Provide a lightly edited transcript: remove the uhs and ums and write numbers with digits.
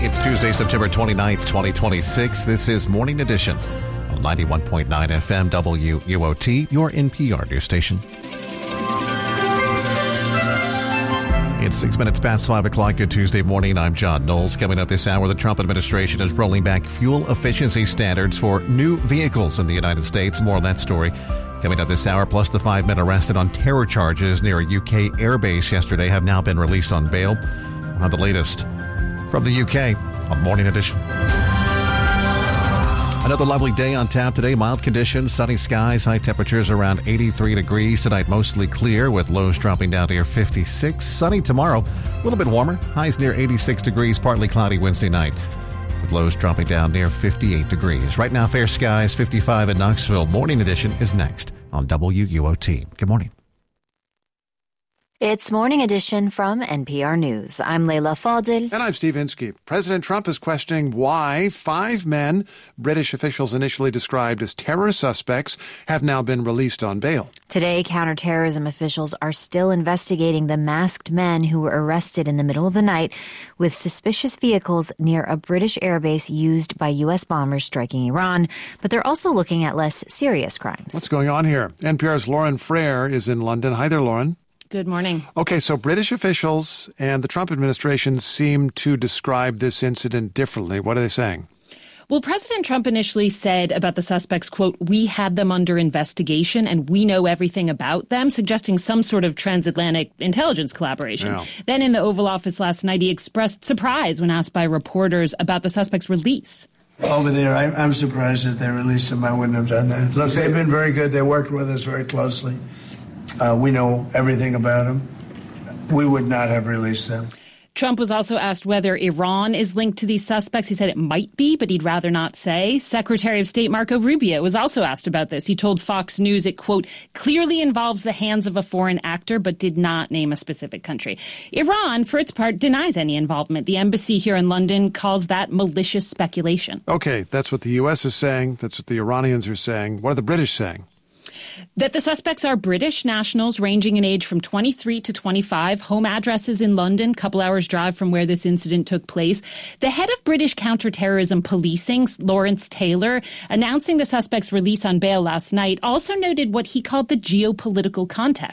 It's Tuesday, September 29th, 2026. This is Morning Edition on 91.9 FM WUOT, your NPR news station. It's 6 minutes past 5 o'clock. Good Tuesday morning. I'm John Knowles. Coming up this hour, the Trump administration is rolling back fuel efficiency standards for new vehicles in the United States. More on that story coming up this hour. Plus, the 5 men arrested on terror charges near a UK airbase yesterday have now been released on bail. We'll have the latest from the UK on Morning Edition. Another lovely day on tap today. Mild conditions, sunny skies, high temperatures around 83 degrees. Tonight mostly clear with lows dropping down near 56. Sunny tomorrow, a little bit warmer. Highs near 86 degrees, partly cloudy Wednesday night with lows dropping down near 58 degrees. Right now, fair skies, 55 in Knoxville. Morning Edition is next on WUOT. Good morning. It's Morning Edition from NPR News. I'm Leila Fadil. And I'm Steve Inskeep. President Trump is questioning why 5 men British officials initially described as terror suspects have now been released on bail. Today, counterterrorism officials are still investigating the masked men who were arrested in the middle of the night with suspicious vehicles near a British airbase used by U.S. bombers striking Iran. But they're also looking at less serious crimes. What's going on here? NPR's Lauren Frere is in London. Hi there, Lauren. Good morning. Okay, so British officials and the Trump administration seem to describe this incident differently. What are they saying? Well, President Trump initially said about the suspects, quote, "We had them under investigation and we know everything about them," suggesting some sort of transatlantic intelligence collaboration. Yeah. Then in the Oval Office last night, he expressed surprise when asked by reporters about the suspects' release. Over there, I'm surprised that they released them. I wouldn't have done that. Look, they've been very good. They worked with us very closely. We know everything about them. We would not have released them. Trump was also asked whether Iran is linked to these suspects. He said it might be, but he'd rather not say. Secretary of State Marco Rubio was also asked about this. He told Fox News it, quote, "clearly involves the hands of a foreign actor," but did not name a specific country. Iran, for its part, denies any involvement. The embassy here in London calls that malicious speculation. Okay, that's what the U.S. is saying. That's what the Iranians are saying. What are the British saying? That the suspects are British nationals ranging in age from 23 to 25, home addresses in London, couple hours drive from where this incident took place. The head of British counterterrorism policing, Lawrence Taylor, announcing the suspects' release on bail last night, also noted what he called the geopolitical context.